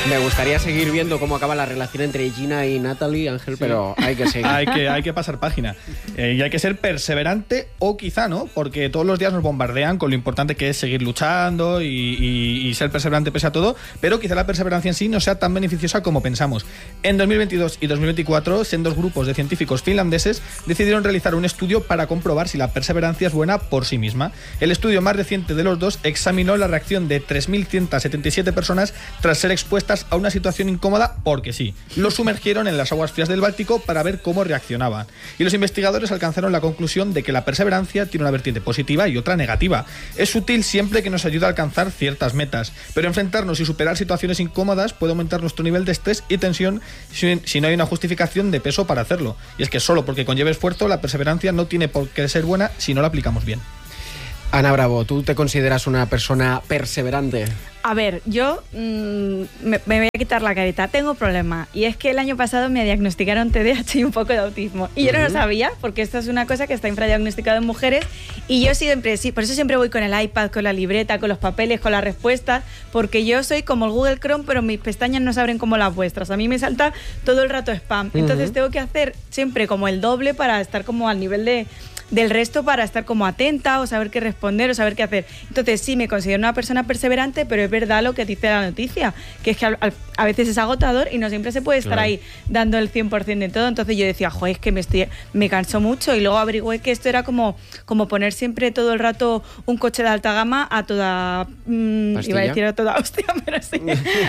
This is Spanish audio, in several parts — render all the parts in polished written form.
Me gustaría seguir viendo cómo acaba la relación entre Gina y Natalie, Ángel, pero hay que seguir. Hay que pasar página. Y hay que ser perseverante, o quizá no, porque todos los días nos bombardean con lo importante que es seguir luchando y ser perseverante pese a todo, pero quizá la perseverancia en sí no sea tan beneficiosa como pensamos. En 2022 y 2024, sendos grupos de científicos finlandeses decidieron realizar un estudio para comprobar si la perseverancia es buena por sí misma. El estudio más reciente de los dos examinó la reacción de 3.177 personas tras ser expuestas a una situación incómoda porque sí. Los sumergieron en las aguas frías del Báltico para ver cómo reaccionaban. Y los investigadores alcanzaron la conclusión de que la perseverancia tiene una vertiente positiva y otra negativa. Es útil siempre que nos ayude a alcanzar ciertas metas, pero enfrentarnos y superar situaciones incómodas puede aumentar nuestro nivel de estrés y tensión si no hay una justificación de peso para hacerlo. Y es que solo porque conlleve esfuerzo, la perseverancia no tiene por qué ser buena si no la aplicamos bien. Ana Bravo, ¿tú te consideras una persona perseverante? A ver, yo me voy a quitar la careta. Tengo un problema, y es que el año pasado me diagnosticaron TDAH y un poco de autismo. Y yo no lo sabía, porque esto es una cosa que está infradiagnosticada en mujeres. Y yo siempre, sí, por eso siempre voy con el iPad, con la libreta, con los papeles, con las respuestas, porque yo soy como el Google Chrome, pero mis pestañas no se abren como las vuestras. A mí me salta todo el rato spam. Entonces tengo que hacer siempre como el doble para estar como al nivel del resto, para estar como atenta o saber qué responder o saber qué hacer. Entonces sí, me considero una persona perseverante, pero es verdad lo que dice la noticia, que es que a veces es agotador y no siempre se puede estar ahí dando el 100% de todo. Entonces yo decía, joder, es que me canso mucho, y luego averigüé que esto era como poner siempre todo el rato un coche de alta gama a toda iba a decir a toda hostia, pero sí,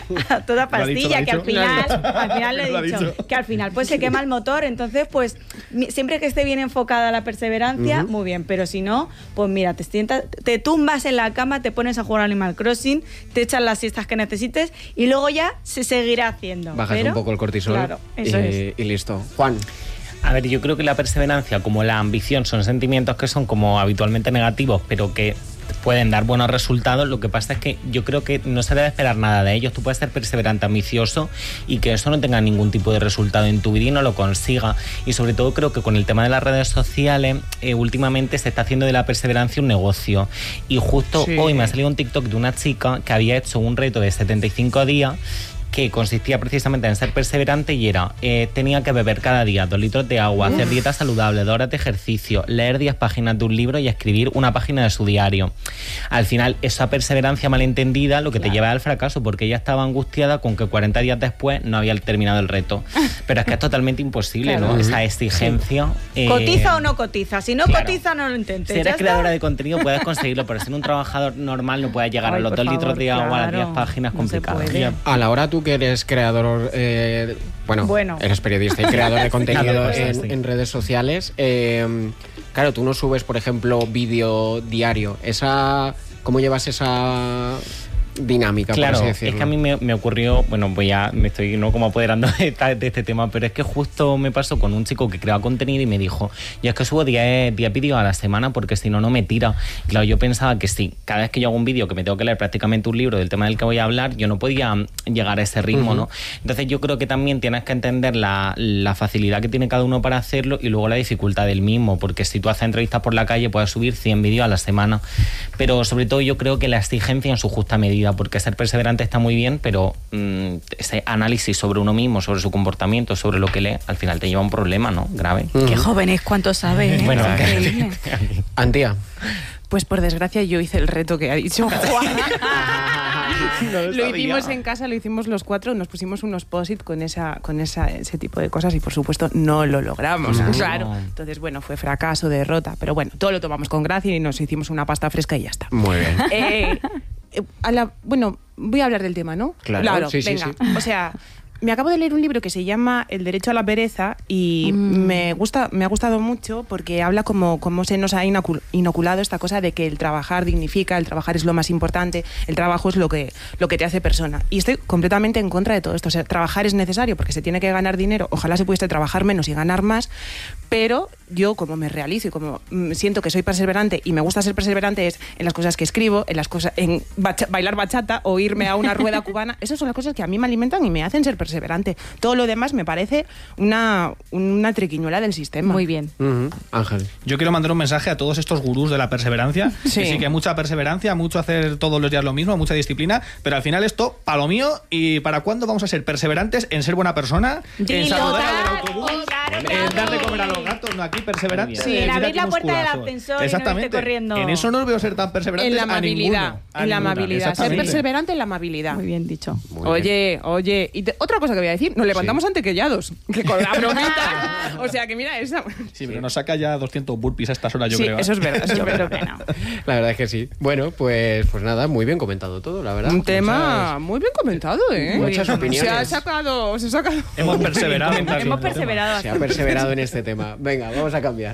a toda pastilla, que al final le he dicho que al final pues se quema el motor. Entonces pues siempre que esté bien enfocada la perseverancia, muy bien, pero si no, pues mira, te tumbas en la cama, te pones a jugar Animal Crossing, te echas las siestas que necesites y luego ya se seguirá haciendo. Bajas un poco el cortisol, claro, y listo. Juan. A ver, yo creo que la perseverancia como la ambición son sentimientos que son como habitualmente negativos, pero que pueden dar buenos resultados. Lo que pasa es que yo creo que no se debe esperar nada de ellos. Tú puedes ser perseverante, ambicioso, y que eso no tenga ningún tipo de resultado en tu vida y no lo consiga. Y sobre todo creo que con el tema de las redes sociales, últimamente se está haciendo de la perseverancia un negocio. Y justo hoy me ha salido un TikTok de una chica que había hecho un reto de 75 días que consistía precisamente en ser perseverante, y era, tenía que beber cada día 2 litros de agua, hacer dieta saludable, 2 horas de ejercicio, leer 10 páginas de un libro y escribir una página de su diario. Al final, esa perseverancia malentendida lo que te lleva al fracaso, porque ella estaba angustiada con que 40 días después no había terminado el reto. Pero es que es totalmente imposible, ¿no? Esa exigencia. ¿Cotiza o no cotiza? Si no cotiza, no lo intentes. Si eres creadora de contenido puedes conseguirlo, pero ser un trabajador normal no puedes llegar a los 2 litros de agua, a las 10 páginas, complicado. A la hora tú que eres creador, bueno, eres periodista y creador de contenido en redes sociales, claro, tú no subes, por ejemplo, vídeo diario. ¿Cómo llevas esa dinámica, claro, por así decirlo? Es que a mí me ocurrió, bueno, pues ya me estoy como apoderando de este tema, pero es que justo me pasó con un chico que creaba contenido y me dijo, yo es que subo 10 vídeos a la semana porque si no, no me tira. Y claro, yo pensaba que sí, cada vez que yo hago un vídeo que me tengo que leer prácticamente un libro del tema del que voy a hablar, yo no podía llegar a ese ritmo, ¿no? Entonces yo creo que también tienes que entender la facilidad que tiene cada uno para hacerlo y luego la dificultad del mismo, porque si tú haces entrevistas por la calle puedes subir 100 vídeos a la semana, pero sobre todo yo creo que la exigencia en su justa medida, porque ser perseverante está muy bien, pero ese análisis sobre uno mismo, sobre su comportamiento, sobre lo que lee, al final te lleva a un problema, ¿no? Grave. Qué joven es, cuánto sabe, ¿eh? Bueno, increíble. Antía. Pues por desgracia yo hice el reto que ha dicho Juan. Lo hicimos en casa, lo hicimos los 4, nos pusimos unos post-it con ese tipo de cosas y por supuesto no lo logramos, claro. Entonces, bueno, fue fracaso, derrota, pero bueno, todo lo tomamos con gracia y nos hicimos una pasta fresca y ya está. Muy bien. Bueno, voy a hablar del tema, ¿no? Claro, sí, venga. Sí. O sea, me acabo de leer un libro que se llama El derecho a la pereza y me ha gustado mucho porque habla como se nos ha inoculado esta cosa de que el trabajar dignifica, el trabajar es lo más importante, el trabajo es lo que te hace persona. Y estoy completamente en contra de todo esto. O sea, trabajar es necesario porque se tiene que ganar dinero. Ojalá se pudiese trabajar menos y ganar más, pero yo como me realizo y como siento que soy perseverante y me gusta ser perseverante es en las cosas que escribo, en las cosas, en bailar bachata o irme a una rueda cubana. Esas son las cosas que a mí me alimentan y me hacen ser perseverante. perseverante. Todo lo demás me parece una triquiñuela del sistema. Muy bien. Ángel. Yo quiero mandar un mensaje a todos estos gurús de la perseverancia. Sí, que mucha perseverancia, mucho hacer todos los días lo mismo, mucha disciplina, pero al final esto, para lo mío, ¿y para cuándo vamos a ser perseverantes en ser buena persona? En saludar al autobús, en dar de comer a los gatos, no aquí, perseverantes. Sí, en abrir la puerta del ascensor. Exactamente. Y no corriendo. En eso no os veo ser tan perseverantes. En la amabilidad. En la amabilidad. Ser perseverante en la amabilidad. Muy bien dicho. Oye. Y otra cosa que voy a decir, nos levantamos antequellados. Que con la bromita. O sea que mira esa. Sí, pero nos saca ya 200 burpees a estas horas, yo creo. Sí, eso es verdad. Yo creo que no. La verdad es que sí. Bueno, pues nada, muy bien comentado todo, la verdad. Un tema muy bien comentado, ¿eh? Muchas opiniones. Se ha sacado. Hemos perseverado. Hemos perseverado. Se ha perseverado en este tema. Venga, vamos a cambiar.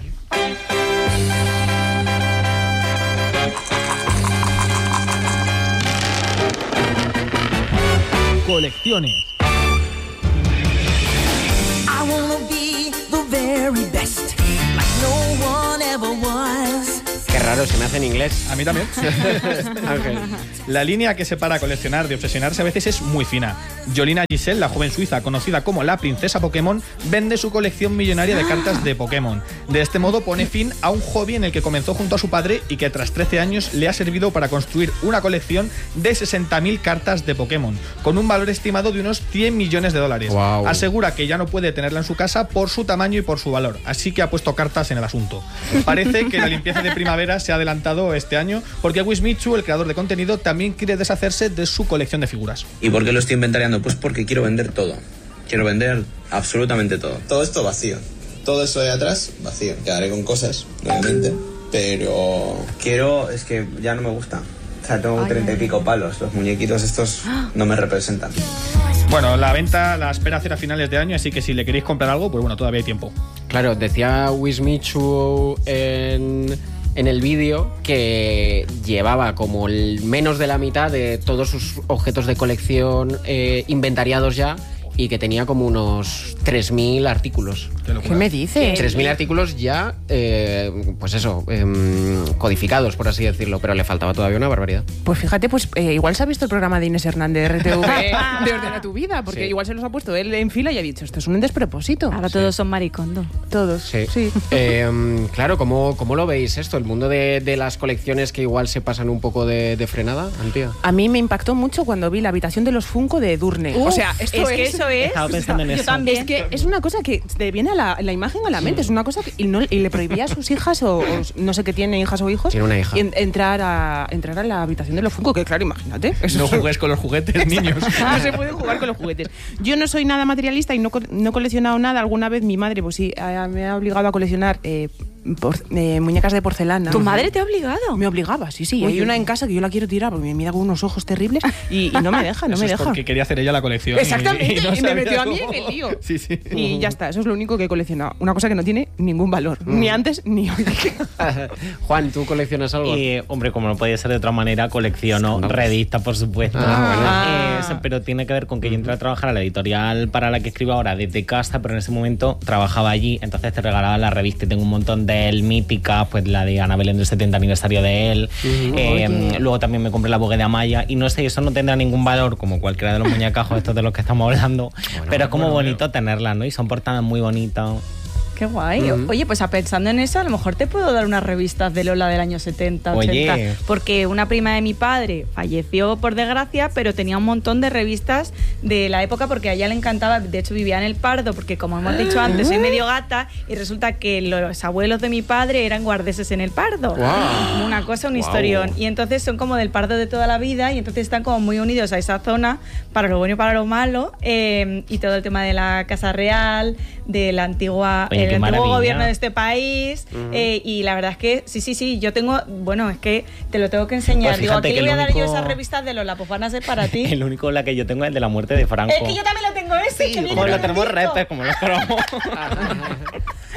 Colecciones. I wanna be the very best, like no one ever was. Qué raro, se me hace en inglés. A mí también. Ángel. La línea que separa coleccionar de obsesionarse a veces es muy fina. Yolina Giselle, la joven suiza conocida como la princesa Pokémon, vende su colección millonaria de cartas de Pokémon. De este modo pone fin a un hobby en el que comenzó junto a su padre y que tras 13 años le ha servido para construir una colección de 60.000 cartas de Pokémon, con un valor estimado de unos 100 millones de dólares. Wow. Asegura que ya no puede tenerla en su casa por su tamaño y por su valor, así que ha puesto cartas en el asunto. Parece que la limpieza de primavera se ha adelantado este año porque Wismichu, el creador de contenido, también quiere deshacerse de su colección de figuras. ¿Y por qué lo estoy inventariando? Pues porque quiero vender todo. Quiero vender absolutamente todo. Todo esto vacío. Todo eso de atrás, vacío. Quedaré con cosas, obviamente, pero es que ya no me gusta. O sea, tengo 30 y pico palos. Los muñequitos estos no me representan. Bueno, la venta la espera hacer a finales de año, así que si le queréis comprar algo, pues bueno, todavía hay tiempo. Claro, decía Wismichu en el vídeo que llevaba como menos de la mitad de todos sus objetos de colección inventariados ya, y que tenía como unos 3.000 artículos. ¿Qué me dices? 3.000 artículos ya, pues eso, codificados, por así decirlo, pero le faltaba todavía una barbaridad. Pues fíjate, igual se ha visto el programa de Inés Hernández de RTV de Ordena tu Vida, porque sí. Igual se los ha puesto él en fila y ha dicho, esto es un despropósito. Ahora todos son maricondo. Todos. Sí. Claro, ¿cómo lo veis esto? El mundo de las colecciones que igual se pasan un poco de frenada, Antía. A mí me impactó mucho cuando vi la habitación de los Funko de Edurne. O sea, esto es que eso es. Estaba pensando en eso. Yo también. Es que es una cosa que te viene a la imagen a la mente. Es una cosa que y le prohibía a sus hijas o no sé qué tiene, hijas o hijos. Tiene una hija. Entrar a la habitación de los Funko, que claro, imagínate. No jugues con los juguetes, niños. No se puede jugar con los juguetes. Yo no soy nada materialista y no he coleccionado nada. Alguna vez mi madre, pues sí, me ha obligado a coleccionar muñecas de porcelana. ¿Tu madre te ha obligado? Me obligaba, sí. Hay una en casa que yo la quiero tirar porque me mira con unos ojos terribles y no me deja, Eso es porque quería hacer ella la colección. Exactamente, y me metió a mí cómo. en el lío. Sí. Y ya está, eso es lo único que he coleccionado. Una cosa que no tiene ningún valor, ni antes ni hoy. Juan, ¿tú coleccionas algo? Hombre, como no podía ser de otra manera, colecciono revistas, por supuesto. Pero tiene que ver con que yo entré a trabajar a la editorial para la que escribo ahora desde casa, pero en ese momento trabajaba allí, entonces te regalaba la revista y tengo un montón de él míticas, pues la de Ana Belén del 70 aniversario de él. Luego también me compré la Vogue de Amaya y no sé, eso no tendrá ningún valor como cualquiera de los muñecajos estos de los que estamos hablando, pero es como bonito tenerlas, ¿no? Y son portadas muy bonitas. Qué guay. Oye, pues pensando en eso, a lo mejor te puedo dar unas revistas de Lola del año 70, 80. Oye. Porque una prima de mi padre falleció, por desgracia, pero tenía un montón de revistas de la época porque a ella le encantaba. De hecho, vivía en el Pardo, porque como hemos dicho antes, soy medio gata, y resulta que los abuelos de mi padre eran guardeses en el Pardo. Wow. Una cosa, un historión. Y entonces son como del Pardo de toda la vida, y entonces están como muy unidos a esa zona, para lo bueno y para lo malo, y todo el tema de la Casa Real, de la antigua... Oye, el antiguo gobierno de este país, y la verdad es que sí, yo tengo, bueno, es que te lo tengo que enseñar. Pues digo, ¿a qué le voy a dar yo único... esas revistas de Lola? Pues van a ser para ti. El único la que yo tengo es el de la muerte de Franco. Es que yo también lo tengo ese. Sí, como lo tenemos repes, como lo esperamos.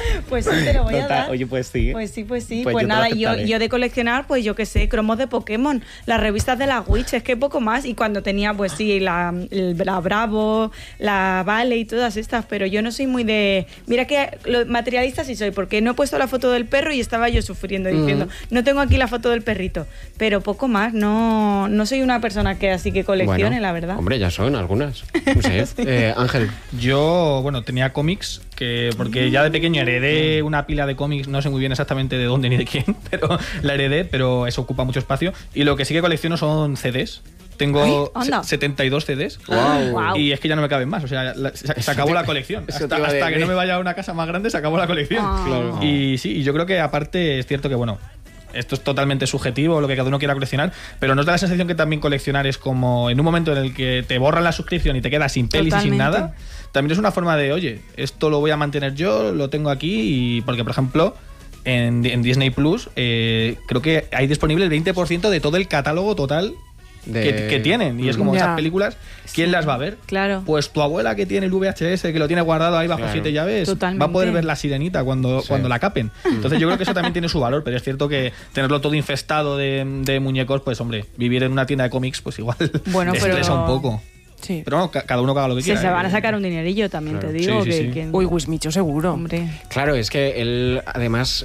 Pues sí, te lo voy a Total, dar. Oye, pues sí. Pues sí. Pues yo nada, te lo yo de coleccionar, pues yo qué sé, cromos de Pokémon, las revistas de la Witch, es que poco más. Y cuando tenía, pues sí, la Bravo, la Vale y todas estas, pero yo no soy muy de... Mira que materialista sí soy, porque no he puesto la foto del perro y estaba yo sufriendo diciendo, no tengo aquí la foto del perrito, pero poco más, no soy una persona que así que coleccione, la verdad. Hombre, ya son algunas. No sé. Sí. Ángel. Yo, tenía cómics, porque ya de pequeño heredé una pila de cómics, no sé muy bien exactamente de dónde ni de quién, pero la heredé, pero eso ocupa mucho espacio. Y lo que sí que colecciono son CDs. Tengo 72 CDs. Wow. Y es que ya no me caben más. O sea, se acabó la colección. Hasta que no me vaya a una casa más grande, se acabó la colección. Claro. Y sí, y yo creo que aparte es cierto que, esto es totalmente subjetivo, lo que cada uno quiera coleccionar, pero ¿nos da la sensación que también coleccionar es como en un momento en el que te borran la suscripción y te quedas sin pelis y sin nada? También es una forma de, oye, esto lo voy a mantener yo, lo tengo aquí, y porque, por ejemplo, en Disney Plus creo que hay disponible el 20% de todo el catálogo total que tienen, y es como esas películas, ¿quién las va a ver? Claro. Pues tu abuela que tiene el VHS, que lo tiene guardado ahí bajo 7 llaves, Totalmente. va a poder ver La Sirenita cuando la capen. Entonces yo creo que eso también tiene su valor, pero es cierto que tenerlo todo infestado de muñecos, pues hombre, vivir en una tienda de cómics, pues igual estresa un poco. Sí. Pero cada uno que haga lo que quiera. Se van a sacar un dinerillo, también te digo. Sí. Uy, Wismicho seguro. Hombre. Claro, es que él, además...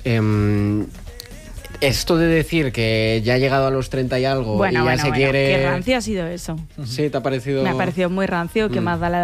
esto de decir que ya ha llegado a los 30 y algo y ya se quiere... Qué rancio ha sido eso. Sí, ¿te ha parecido...? Me ha parecido muy rancio, que más da la edad